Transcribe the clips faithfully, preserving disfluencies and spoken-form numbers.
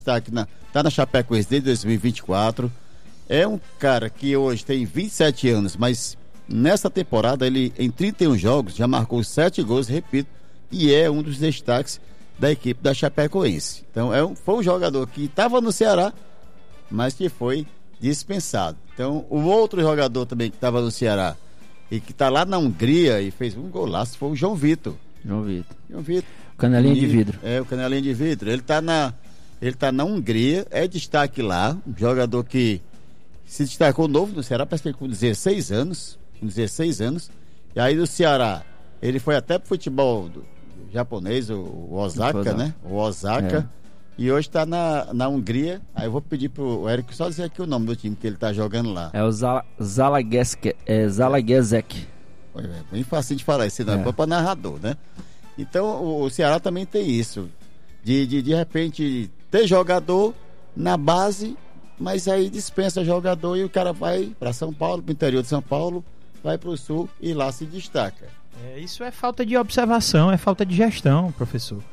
está aqui na, tá na Chapecoense desde dois mil e vinte e quatro. É um cara que hoje tem vinte e sete anos, mas nessa temporada ele em trinta e um jogos já marcou sete gols, repito, e é um dos destaques da equipe da Chapecoense. Então é um, foi um jogador que estava no Ceará, mas que foi dispensado. Então o outro jogador também que estava no Ceará e que está lá na Hungria e fez um golaço foi o João Vitor. João Vitor. João Vitor. Canelinha de vidro. É, o canelinha de vidro. Ele está na, ele tá na Hungria, é destaque lá, um jogador que se destacou novo no Ceará, parece que com dezesseis anos, com dezesseis anos, e aí do Ceará, ele foi até pro futebol do, do japonês, o, o Osaka, né? O Osaka, é. E hoje está na, na Hungria. Aí eu vou pedir pro Érico só dizer aqui o nome do time que ele tá jogando lá. É o Zalagiezek. É Zalagiezek. É bem fácil de falar esse nome, é para narrador, né? Então o, o Ceará também tem isso, de, de de repente ter jogador na base, mas aí dispensa jogador e o cara vai para São Paulo, para o interior de São Paulo, vai para o sul e lá se destaca. É, isso é falta de observação, é falta de gestão, professor.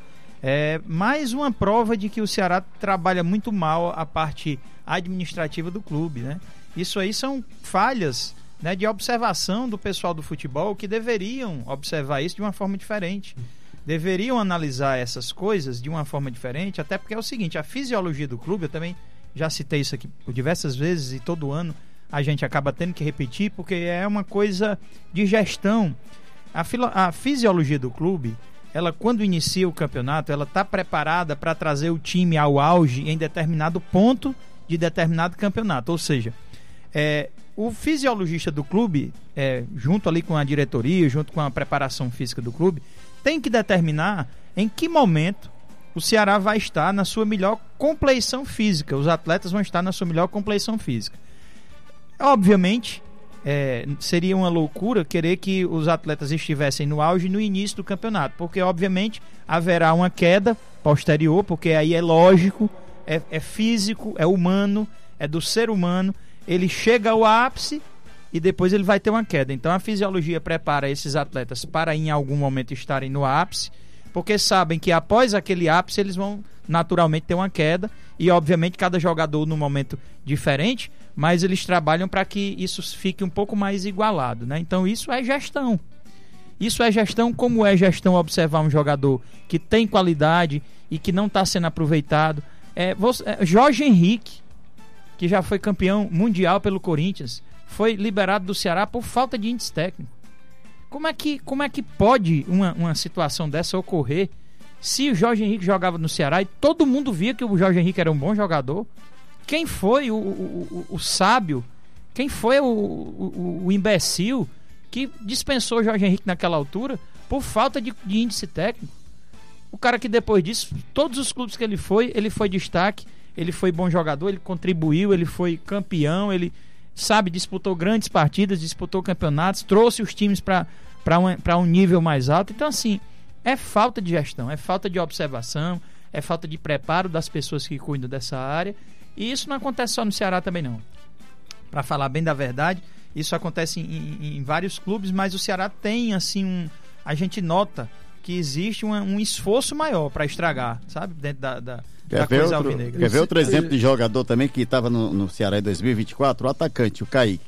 É mais uma prova de que o Ceará trabalha muito mal a parte administrativa do clube, né? Isso aí são falhas, né, de observação do pessoal do futebol que deveriam observar isso de uma forma diferente. Deveriam analisar essas coisas de uma forma diferente, até porque é o seguinte, a fisiologia do clube, eu também já citei isso aqui por diversas vezes e todo ano a gente acaba tendo que repetir, porque é uma coisa de gestão. A, filo, a fisiologia do clube, ela quando inicia o campeonato, ela está preparada para trazer o time ao auge em determinado ponto de determinado campeonato, ou seja, é, o fisiologista do clube, é, junto ali com a diretoria, junto com a preparação física do clube, tem que determinar em que momento o Ceará vai estar na sua melhor compleição física, os atletas vão estar na sua melhor compleição física. Obviamente, é, seria uma loucura querer que os atletas estivessem no auge no início do campeonato, porque obviamente haverá uma queda posterior, porque aí é lógico, é, é físico, é humano, é do ser humano, ele chega ao ápice e depois ele vai ter uma queda. Então a fisiologia prepara esses atletas para em algum momento estarem no ápice, porque sabem que após aquele ápice eles vão naturalmente ter uma queda, e obviamente cada jogador num momento diferente, mas eles trabalham para que isso fique um pouco mais igualado, né? Então isso é gestão. Isso é gestão, como é gestão observar um jogador que tem qualidade e que não está sendo aproveitado. É, você, é, Jorge Henrique, que já foi campeão mundial pelo Corinthians, foi liberado do Ceará por falta de índice técnico. Como é que, como é que pode uma, uma situação dessa ocorrer se o Jorge Henrique jogava no Ceará e todo mundo via que o Jorge Henrique era um bom jogador? Quem foi o, o, o, o sábio, quem foi o, o, o imbecil que dispensou o Jorge Henrique naquela altura por falta de, de índice técnico? O cara que depois disso, todos os clubes que ele foi, ele foi destaque, ele foi bom jogador, ele contribuiu, ele foi campeão, ele, sabe, disputou grandes partidas, disputou campeonatos, trouxe os times para um, um nível mais alto. Então, assim, é falta de gestão, é falta de observação, é falta de preparo das pessoas que cuidam dessa área. E isso não acontece só no Ceará também, não. Para falar bem da verdade, isso acontece em, em, em vários clubes, mas o Ceará tem, assim, um, a gente nota que existe um, um esforço maior para estragar, sabe, dentro da, da, da coisa outro, alvinegra. Quer ver outro exemplo de jogador também que estava no, no Ceará em dois mil e vinte e quatro? O atacante, o Kaique.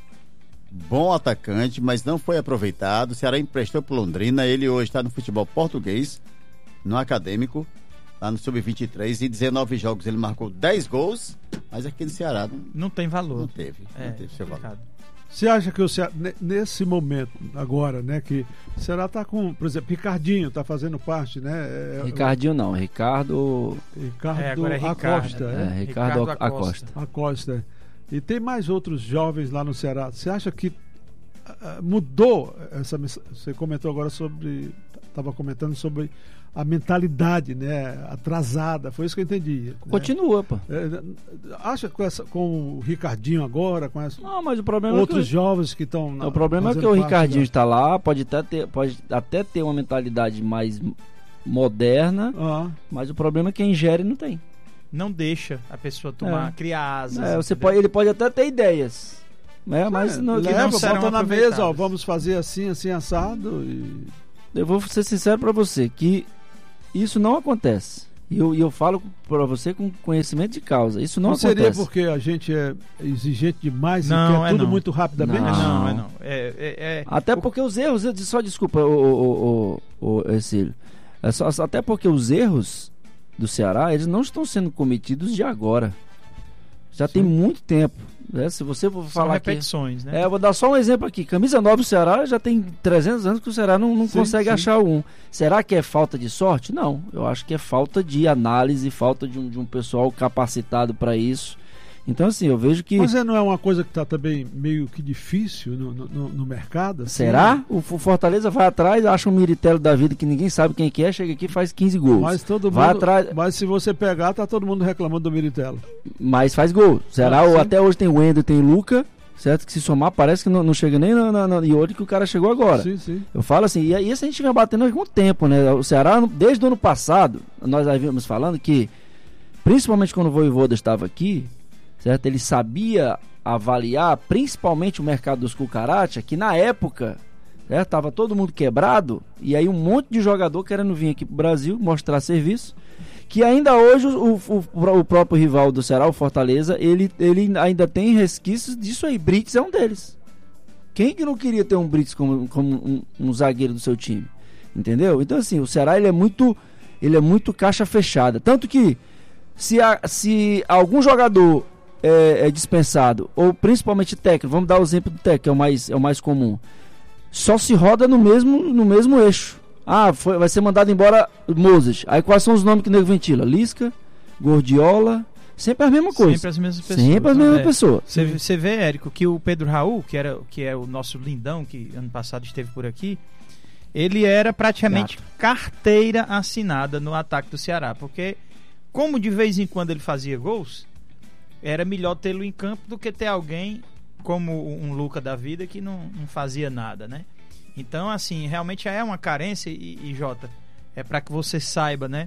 Bom atacante, mas não foi aproveitado. O Ceará emprestou para Londrina. Ele hoje está no futebol português, no Acadêmico, lá no sub vinte e três. Em dezenove jogos ele marcou dez gols, mas aqui no Ceará não, não tem valor. Não teve, é, não teve seu valor. Você acha que o Ceará, nesse momento agora, né, que o Ceará está com, por exemplo, Ricardinho está fazendo parte, né? É, Ricardinho não, Ricardo... Ricardo é, agora é Ricardo, Acosta. É, é? Ricardo, Ricardo Acosta. Acosta. Acosta. E tem mais outros jovens lá no Ceará. Você acha que uh, mudou essa... Você comentou agora sobre... Estava comentando sobre a mentalidade, né, atrasada, foi isso que eu entendi. Continua, né? pô. É, acha com, essa, com o Ricardinho agora, com essa, não, mas o problema outros é que, jovens que estão... O problema é que o Ricardinho da... está lá, pode até, ter, pode até ter uma mentalidade mais moderna, ah. mas o problema é que quem gere não tem. Não deixa a pessoa tomar, é. criar asas. É, você pode, ele pode até ter ideias, né, mas é, não, leva, não bota na mesa, ó, vamos fazer assim, assim, assado e... Eu vou ser sincero para você, que isso não acontece. E eu, eu falo para você com conhecimento de causa. Isso não, não acontece. Seria porque a gente é exigente demais não, e quer é tudo não. muito rapidamente? Não, não, é não. É, é, é... Até porque os erros, só desculpa, o, o, o, o Ercílio, é só, até porque os erros do Ceará, eles não estão sendo cometidos de agora. Já Sim. tem muito tempo. Né? Se você for São falar repetições, aqui, né? É, eu vou dar só um exemplo aqui. Camisa nova do Ceará já tem trezentos anos que o Ceará não, não sim, consegue sim. achar um. Será que é falta de sorte? Não. Eu acho que é falta de análise, falta de um, de um pessoal capacitado para isso. Então, assim, eu vejo que... Mas não é uma coisa que está também meio que difícil no, no, no mercado? Assim? Será? O Fortaleza vai atrás, acha um Miritello da vida que ninguém sabe quem que é, chega aqui e faz quinze gols. Mas todo vai mundo, atrás... mas se você pegar, tá todo mundo reclamando do Miritello. Mas faz gol. Será? Ah, Ou até hoje tem o Wendel, tem o Luca, certo? Que se somar parece que não, não chega nem na, na, na... E hoje que o cara chegou agora. Sim, sim. Eu falo assim, e isso a gente vem batendo há algum tempo, né? O Ceará, desde o ano passado, nós havíamos falando que, principalmente quando o Vojvoda estava aqui, certo? Ele sabia avaliar principalmente o mercado dos cucaracha, que na época estava todo mundo quebrado, e aí um monte de jogador querendo vir aqui pro Brasil mostrar serviço, que ainda hoje o, o, o próprio rival do Ceará, o Fortaleza, ele, ele ainda tem resquícios disso aí. Brits é um deles. Quem que não queria ter um Brits como, como um, um zagueiro do seu time? Entendeu? Então assim, o Ceará ele é muito, ele é muito caixa fechada, tanto que se, a, se algum jogador É, é dispensado, ou principalmente técnico, vamos dar o exemplo do técnico, que é o mais, é o mais comum, só se roda no mesmo, no mesmo eixo. Ah, foi, vai ser mandado embora Moses. Aí quais são os nomes que o nego ventila? Lisca, Gordiola, sempre a mesma coisa. Sempre as mesmas pessoas. Sempre as mesmas pessoas. Você vê, Érico, que o Pedro Raul, que, era, que é o nosso lindão, que ano passado esteve por aqui, ele era praticamente Gato. carteira assinada no ataque do Ceará, porque como de vez em quando ele fazia gols, era melhor tê-lo em campo do que ter alguém como um Luca da vida que não, não fazia nada, né? Então, assim, realmente é uma carência e, e Jota, é para que você saiba, né?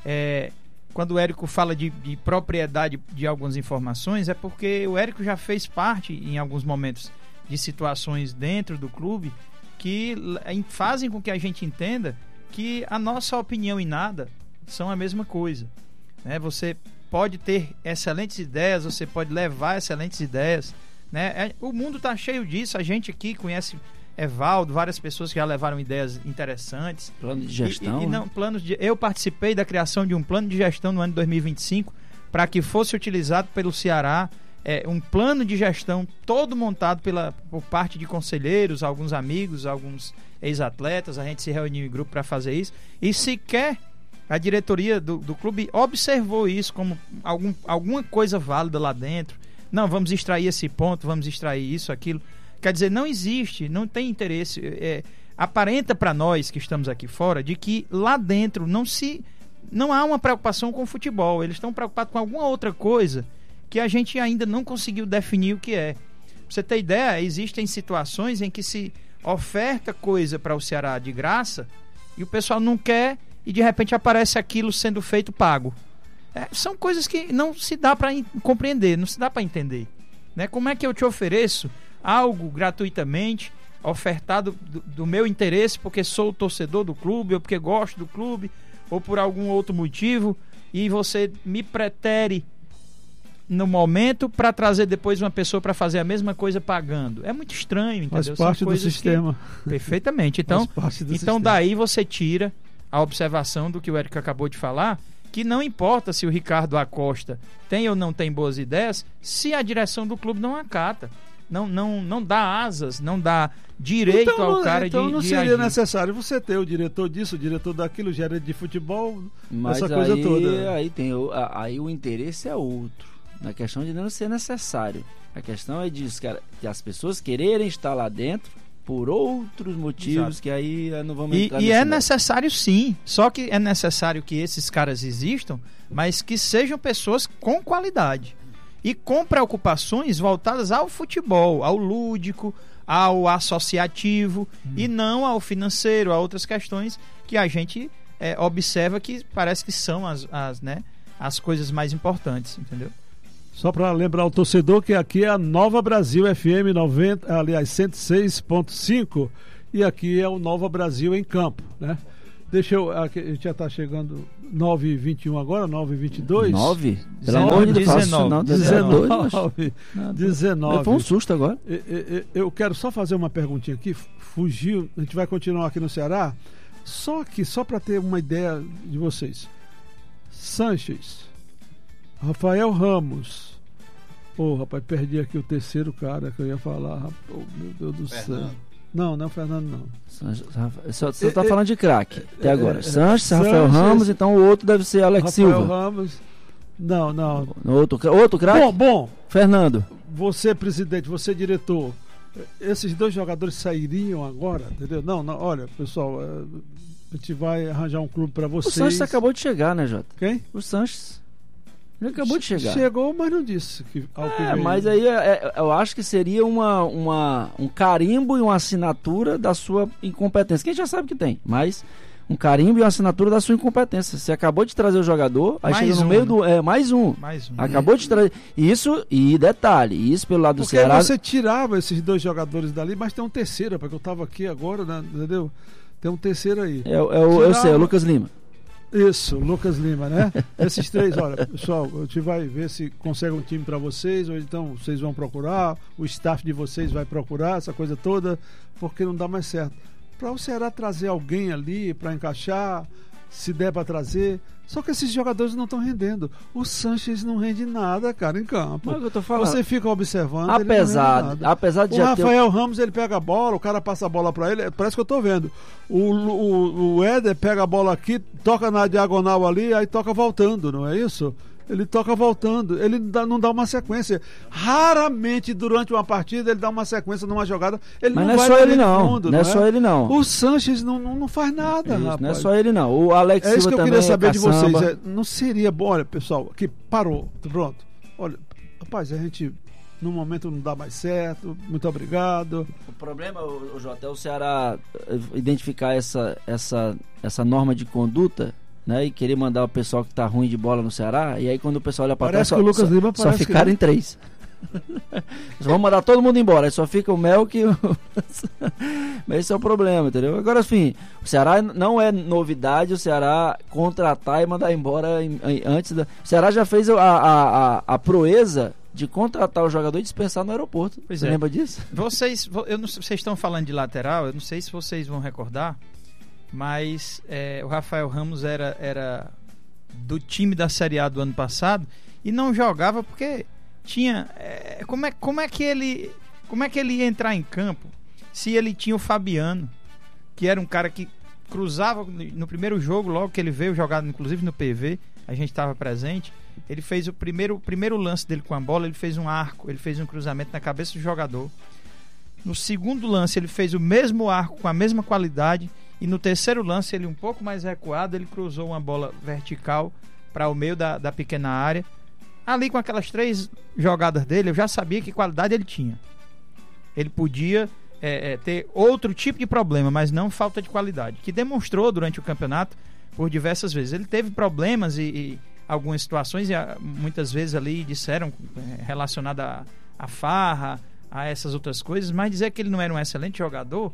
É, quando o Érico fala de, de propriedade de algumas informações, é porque o Érico já fez parte, em alguns momentos, de situações dentro do clube que fazem com que a gente entenda que a nossa opinião e nada são a mesma coisa, né? Você pode ter excelentes ideias, você pode levar excelentes ideias, né? É, o mundo está cheio disso, a gente aqui conhece Evaldo, várias pessoas que já levaram ideias interessantes. Plano de gestão. E, e, e não, planos de, eu participei da criação de um plano de gestão no ano de dois mil e vinte e cinco para que fosse utilizado pelo Ceará, é, um plano de gestão todo montado pela, por parte de conselheiros, alguns amigos, alguns ex-atletas, a gente se reuniu em grupo para fazer isso, e sequer a diretoria do, do clube observou isso como algum, alguma coisa válida lá dentro. Não, vamos extrair esse ponto, vamos extrair isso, aquilo. Quer dizer, não existe, não tem interesse. É, aparenta para nós que estamos aqui fora de que lá dentro não se, não há uma preocupação com o futebol. Eles estão preocupados com alguma outra coisa que a gente ainda não conseguiu definir o que é. Pra você ter ideia, existem situações em que se oferta coisa para o Ceará de graça e o pessoal não quer, e de repente aparece aquilo sendo feito pago. É, são coisas que não se dá para compreender, não se dá para entender, né? Como é que eu te ofereço algo gratuitamente, ofertado do, do meu interesse, porque sou torcedor do clube, ou porque gosto do clube, ou por algum outro motivo, e você me pretere no momento para trazer depois uma pessoa para fazer a mesma coisa pagando? É muito estranho, entendeu? Faz parte do sistema. Que... Perfeitamente. Então, então sistema. Daí você tira a observação do que o Érico acabou de falar, que não importa se o Ricardo Acosta tem ou não tem boas ideias, se a direção do clube não acata, não, não, não dá asas, não dá direito então, ao cara então de não de seria agir. necessário você ter o diretor disso, o diretor daquilo, gerente de futebol, mas essa coisa aí, toda. Aí, tem, aí o interesse é outro, na questão de não ser necessário. A questão é disso, cara, de as pessoas quererem estar lá dentro por outros motivos. Exato. Que aí não vamos entrar. E, e é necessário sim, só que é necessário que esses caras existam, mas que sejam pessoas com qualidade e com preocupações voltadas ao futebol, ao lúdico, ao associativo, hum. e não ao financeiro, a outras questões que a gente é, observa que parece que são as, as, né, as coisas mais importantes, entendeu? Só para lembrar o torcedor que aqui é a Nova Brasil F M noventa, aliás, cento e seis ponto cinco, e aqui é o Nova Brasil em campo, né? Deixa eu. A gente já está chegando nove e vinte e um agora, nove e vinte e dois. nove? Pelo amor de Deus, não, dezenove. dezenove. Foi um susto agora. Eu quero só fazer uma perguntinha aqui. Fugiu, a gente vai continuar aqui no Ceará. Só que, só para ter uma ideia de vocês: Sanches, Rafael Ramos. Ô, oh, rapaz, perdi aqui o terceiro cara que eu ia falar. Oh, meu Deus do Fernando. céu. Não, não é o Fernando, não. Você está falando de craque até agora. É, Sanches, Rafael Ramos, então o outro deve ser Alex Rafael Silva. Ramos. Não, não. Outro, outro craque? Bom, bom. Fernando. Você, presidente, você, diretor. Esses dois jogadores sairiam agora, entendeu? Não, não, olha, pessoal, a gente vai arranjar um clube para vocês. O Sanches acabou de chegar, né, Jota? Quem? O Sanches. Ele acabou de chegar. Chegou, mas não disse que ao que É, veio. mas aí é, eu acho que seria uma, uma, um carimbo e uma assinatura da sua incompetência. Que a gente já sabe que tem, mas um carimbo e uma assinatura da sua incompetência. Você acabou de trazer o jogador, aí mais chega no um, meio né? do... É, mais um. Mais um. Acabou de trazer... Isso, e detalhe, isso pelo lado do Porque Ceará... você tirava esses dois jogadores dali, mas tem um terceiro, porque eu estava aqui agora, né, entendeu? Tem um terceiro aí. É, é o, tirava... Eu sei, é o Lucas Lima. Isso, Lucas Lima, né? Esses três, olha, pessoal, a gente vai ver se consegue um time para vocês, ou então vocês vão procurar, o staff de vocês vai procurar, essa coisa toda, porque não dá mais certo. Para o Ceará trazer alguém ali para encaixar, se der para trazer. Só que esses jogadores não estão rendendo. O Sanches não rende nada, cara, em campo. Mas eu tô falando. Você fica observando. Apesar, ele não rende nada. apesar de o já Rafael ter... Ramos, ele pega a bola, o cara passa a bola para ele, parece que eu tô vendo. O, o, o Éder pega a bola aqui, toca na diagonal ali, aí toca voltando, não é isso? Ele toca voltando, ele dá, não dá uma sequência. Raramente durante uma partida ele dá uma sequência numa jogada. Ele Mas não, não é vai só ele não. fundo, não é só ele não. O Sanches não, não, não faz nada, isso, rapaz. não é só ele não. O Alex É isso Silva que eu também queria saber é de vocês. caçamba. É, não seria bom, olha, pessoal, que parou, pronto. Olha, rapaz, a gente no momento não dá mais certo. Muito obrigado. O problema, o, o Jota, é o Ceará identificar essa, essa, essa norma de conduta, né, e querer mandar o pessoal que tá ruim de bola no Ceará, e aí quando o pessoal olha pra trás, Parece que o Lucas só, Lima só parece ficaram que em três. Vamos mandar todo mundo embora, aí só fica o Mel que o... Mas esse é o problema, entendeu? Agora, assim, o Ceará não é novidade o Ceará contratar e mandar embora em, em, antes da... O Ceará já fez a, a, a, a proeza de contratar o jogador e dispensar no aeroporto. Pois Você é. lembra disso? Vocês, eu não, vocês estão falando de lateral, eu não sei se vocês vão recordar, mas é, o Rafael Ramos era, era do time da Série A do ano passado e não jogava porque tinha... É, como, é, como, é que ele, como é que ele ia entrar em campo se ele tinha o Fabiano, que era um cara que cruzava no primeiro jogo, logo que ele veio jogar, inclusive no P V, a gente estava presente. Ele fez o primeiro, o primeiro lance dele com a bola, ele fez um arco, ele fez um cruzamento na cabeça do jogador. No segundo lance ele fez o mesmo arco com a mesma qualidade, e no terceiro lance ele um pouco mais recuado, ele cruzou uma bola vertical para o meio da, da pequena área. Ali com aquelas três jogadas dele, eu já sabia que qualidade ele tinha. Ele podia é, é, ter outro tipo de problema, mas não falta de qualidade, que demonstrou durante o campeonato por diversas vezes. Ele teve problemas e, e algumas situações, e muitas vezes ali disseram é, relacionada a, a farra, a essas outras coisas, mas dizer que ele não era um excelente jogador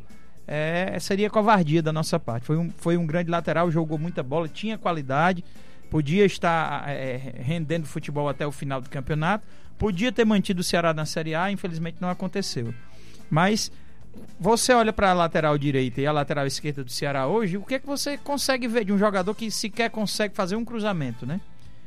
é, seria covardia da nossa parte. Foi um, foi um grande lateral, jogou muita bola, tinha qualidade, podia estar é, rendendo futebol até o final do campeonato, podia ter mantido o Ceará na Série A, infelizmente não aconteceu. Mas você olha para a lateral direita e a lateral esquerda do Ceará hoje, o que é que você consegue ver de um jogador que sequer consegue fazer um cruzamento, né?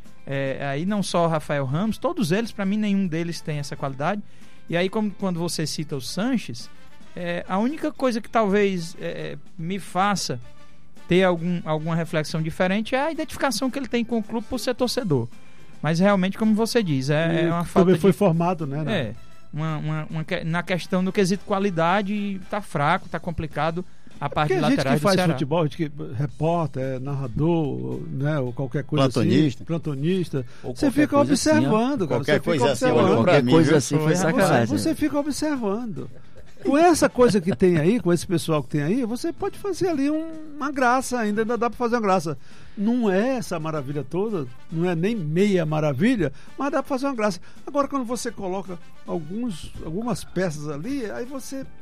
É, aí não só o Rafael Ramos, todos eles, para mim nenhum deles tem essa qualidade. E aí como, quando você cita o Sanches, é, a única coisa que talvez é, me faça ter algum, alguma reflexão diferente é a identificação que ele tem com o clube por ser torcedor. Mas realmente, como você diz, é, é uma falta também de... foi formado, né? né? É, uma, uma, uma, na questão do quesito qualidade, tá fraco, tá complicado a parte de laterais do Ceará. A gente que faz futebol, a gente que repórter, é, narrador, né, ou qualquer coisa Plantonista. assim, plantonista, Ou você fica coisa observando, assim, cara, qualquer você coisa fica assim, observando. olhou pra Qualquer mim, coisa viu? assim foi Você, sacanagem. você fica observando. Com essa coisa que tem aí, com esse pessoal que tem aí, você pode fazer ali um, uma graça, ainda, ainda dá para fazer uma graça. Não é essa maravilha toda, não é nem meia maravilha, mas dá para fazer uma graça. Agora, quando você coloca alguns, algumas peças ali, aí você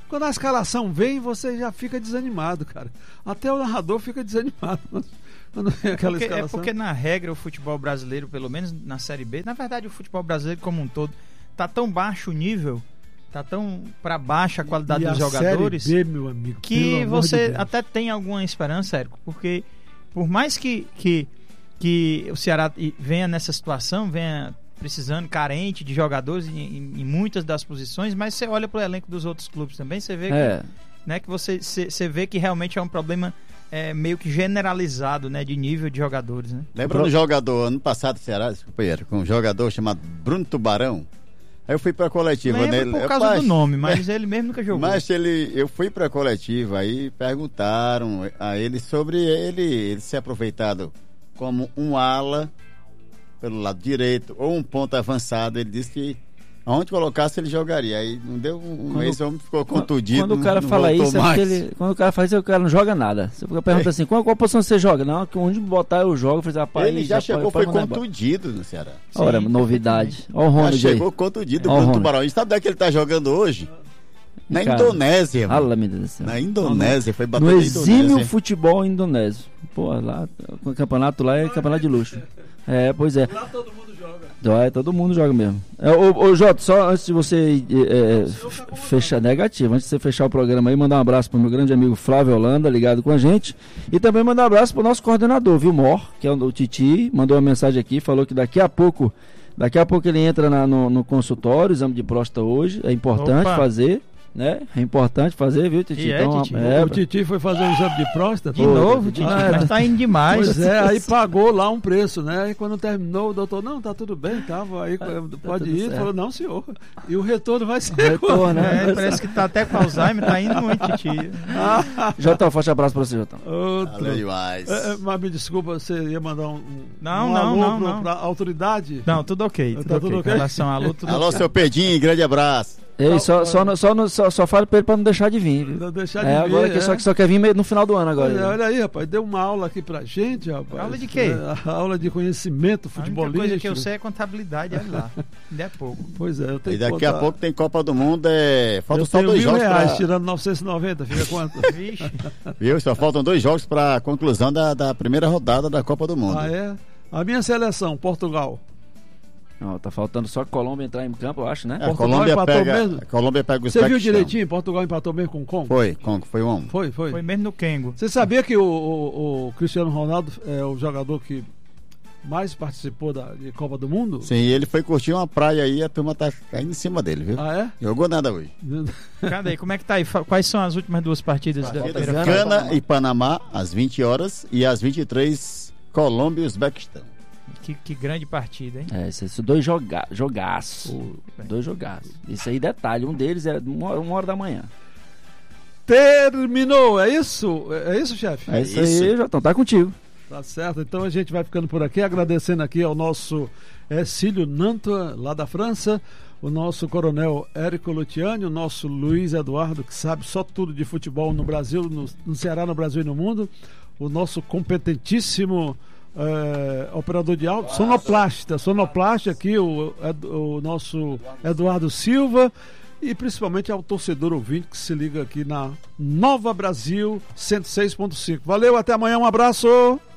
Quando a escalação vem, você já fica desanimado, cara. Até o narrador fica desanimado quando vem aquela porque, escalação. É porque na regra o futebol brasileiro, pelo menos na Série B, na verdade o futebol brasileiro como um todo, tá tão baixo o nível, tá tão para baixo a qualidade e dos a jogadores, Série B, meu amigo, que você de até tem alguma esperança, Érico, porque por mais que, que, que o Ceará venha nessa situação, venha precisando, carente de jogadores em, em, em muitas das posições, mas você olha pro elenco dos outros clubes também, você vê É. que, né, que você, você, você vê que realmente é um problema é, meio que generalizado, né, de nível de jogadores, né? Lembra do jogador, ano passado, Ceará, companheiro, com um jogador chamado Bruno Tubarão? Aí eu fui pra coletiva, Lembro né? por Eu, causa mas- do nome, mas ele mesmo nunca jogou. Mas ele, eu fui pra coletiva, aí perguntaram a ele sobre ele, ele ser aproveitado como um ala pelo lado direito ou um ponto avançado. Ele disse que aonde colocasse ele jogaria. Aí não deu um Quando- mês, o homem ficou contundido. Quando o cara não fala voltou isso, é mais. porque ele, quando o cara faz isso, o cara não joga nada. Você pergunta assim, qual, qual posição você joga? Não, que onde botar eu jogo. Eu falei, rapaz, Ele já chegou, pode- foi pode mandar embora. contundido no Ceará. Ora, Sim, novidade. Olha o Já Ronald aí. chegou contundido, Ó, Bruno Ronald. Tubarão. E sabe onde é que ele tá jogando hoje? Na Cara, Indonésia, mano. Fala, meu Deus do céu. Na Indonésia, foi bater No na exímio Indonésia. futebol indonésio. Pô, lá, o campeonato lá é campeonato de luxo. É, pois é. Lá todo mundo joga. É, todo mundo joga mesmo. É, ô, ô Jota, só antes de você é, é, fechar, negativo, antes de você fechar o programa aí, mandar um abraço pro meu grande amigo Flávio Holanda, ligado com a gente. E também mandar um abraço pro nosso coordenador, viu, Mor, que é o Titi, mandou uma mensagem aqui, falou que daqui a pouco, daqui a pouco ele entra na- no, no consultório, exame de próstata hoje, é importante Opa. fazer, né? É importante fazer, viu, Titi? E é, Titi? é, O Titi foi fazer um exame de próstata. De Pô, novo, Titi, ah, mas tá indo demais. Pois é, aí pagou lá um preço, né? E quando terminou, o doutor, não, tá tudo bem, tava aí, pode tudo ir. certo. Falou, não, senhor. E o retorno vai ser. retorno, né? É, parece que tá até com Alzheimer, tá indo muito, Titi. Jota, um forte abraço pra você, Jota. Outro. Valeu demais. É, é, mas me desculpa, você ia mandar um, um, Não, um não, alô não, pro- não. pra autoridade? Não, tudo ok, tudo, Tá ok. tudo ok? Com relação à luta, tudo Alô, ok. seu Pedinho, grande abraço. Ei, só, só, no- só, no- só, só fale pra ele pra não deixar de vir, viu? Não deixar de É, vir, agora que é. só, que só quer vir meio- no final do ano agora. Olha, né? olha aí, rapaz, deu uma aula aqui pra gente, rapaz. Aula de quê? É, a aula de conhecimento A única futebolístico. coisa que eu sei é contabilidade, olha lá. Ainda é pouco. Pois é, eu tenho E daqui que a botar- pouco tem Copa do Mundo, é... faltam eu só tenho dois mil jogos reais, pra... tirando novecentos e noventa, fica quanto? Vixe. Viu? Só faltam dois jogos para a conclusão da, da primeira rodada da Copa do Mundo. Ah, é? A minha seleção, Portugal. Não, tá faltando só a Colômbia entrar em campo, eu acho, né? É, a Portugal Colômbia empatou pega, mesmo? a Colômbia pega o Você viu Uzbequistão. direitinho? Portugal empatou mesmo com o Congo? Foi, Congo, foi um. Foi, foi. Foi mesmo no Kengo. Você sabia que o, o- o Cristiano Ronaldo é o jogador que mais participou da de Copa do Mundo? Sim, ele foi curtir uma praia aí, a turma tá caindo em cima dele, viu? Ah, é? Jogou nada hoje. Cadê aí? Como é que tá aí? Fa- Quais são as últimas duas partidas da Partidas primeira Gana fase? Gana e Panamá, às vinte horas, e às vinte e três, Colômbia e Uzbequistão. Que, que grande partida, hein? É, esses dois joga jogaços. Pô, Dois jogaços. Isso aí, detalhe, um deles é uma hora, uma hora da manhã. Terminou, é isso? É isso, chefe? É isso, isso. aí, Jotão, tá contigo. Tá certo, então a gente vai ficando por aqui, agradecendo aqui ao nosso Cílio Nantua, lá da França, o nosso coronel Érico Lutiani, o nosso Luiz Eduardo, que sabe só tudo de futebol no Brasil, no, no Ceará, no Brasil e no mundo, o nosso competentíssimo eh, operador de áudio, sonoplasta, sonoplasta aqui, o, o nosso Eduardo Silva, e principalmente ao torcedor ouvinte que se liga aqui na Nova Brasil cento e seis ponto cinco. Valeu, até amanhã, um abraço!